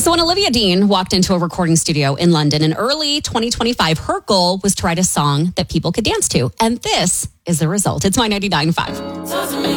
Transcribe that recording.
So when Olivia Dean walked into a recording studio in London in early 2025, her goal was to write a song that people could dance to. And this is the result. It's My 99.5.